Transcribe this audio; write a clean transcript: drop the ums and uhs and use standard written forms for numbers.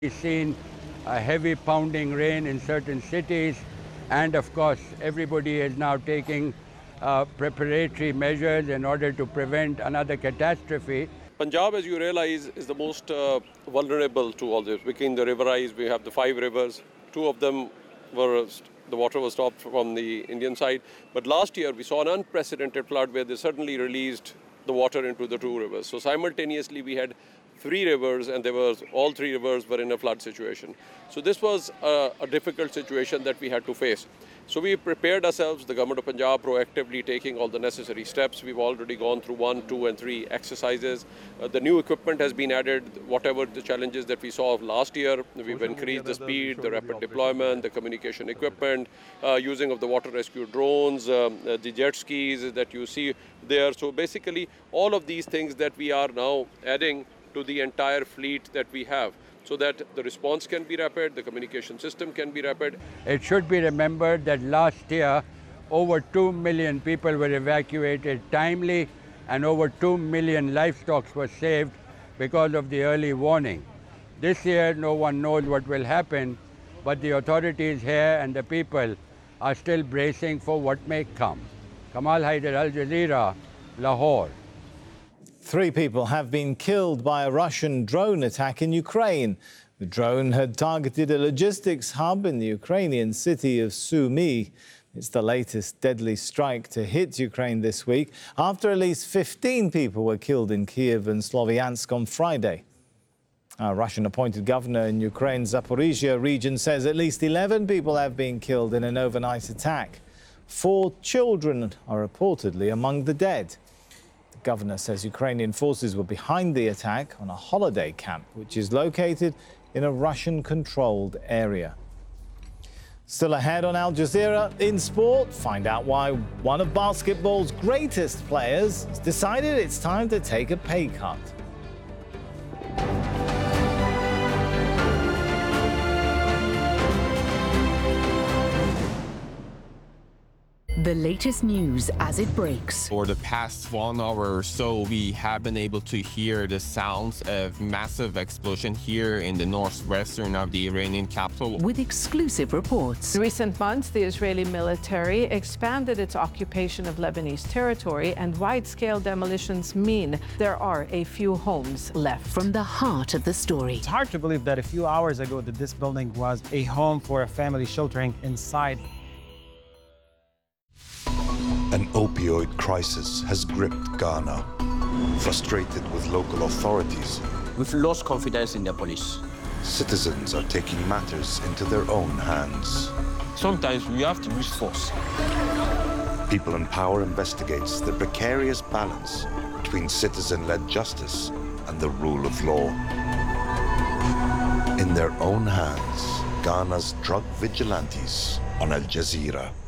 We've seen a heavy pounding rain in certain cities, and of course everybody is now taking preparatory measures in order to prevent another catastrophe. Punjab, as you realize, is the most vulnerable to all this. Between the riverise, we have the 5 rivers. 2 of them the water was stopped from the Indian side. But last year, we saw an unprecedented flood where they suddenly released the water into the 2 rivers. So simultaneously, we had 3 rivers, and all 3 rivers were in a flood situation. So this was a difficult situation that we had to face. So we prepared ourselves, the government of Punjab proactively taking all the necessary steps. We've already gone through 1, 2, and 3 exercises. The new equipment has been added. Whatever the challenges that we saw last year, we've increased the speed, the rapid deployment, the communication equipment, using of the water rescue drones, the jet skis that you see there. So basically, all of these things that we are now adding to the entire fleet that we have, so that the response can be rapid, the communication system can be rapid. It should be remembered that last year, over 2 million people were evacuated timely, and over 2 million livestock were saved because of the early warning. This year, no one knows what will happen, but the authorities here and the people are still bracing for what may come. Kamal Haider, Al Jazeera, Lahore. 3 people have been killed by a Russian drone attack in Ukraine. The drone had targeted a logistics hub in the Ukrainian city of Sumy. It's the latest deadly strike to hit Ukraine this week, after at least 15 people were killed in Kiev and Sloviansk on Friday. A Russian-appointed governor in Ukraine's Zaporizhia region says at least 11 people have been killed in an overnight attack. 4 children are reportedly among the dead. The governor says Ukrainian forces were behind the attack on a holiday camp, which is located in a Russian-controlled area. Still ahead on Al Jazeera in sport, find out why one of basketball's greatest players has decided it's time to take a pay cut. The latest news as it breaks. For the past 1 hour or so, we have been able to hear the sounds of massive explosion here in the northwestern of the Iranian capital. With exclusive reports. In recent months, the Israeli military expanded its occupation of Lebanese territory, and wide-scale demolitions mean there are a few homes left. From the heart of the story. It's hard to believe that a few hours ago that this building was a home for a family sheltering inside. An opioid crisis has gripped Ghana. Frustrated with local authorities, we've lost confidence in the police. Citizens are taking matters into their own hands. Sometimes we have to use force. People in Power investigates the precarious balance between citizen-led justice and the rule of law. In their own hands, Ghana's drug vigilantes on Al Jazeera.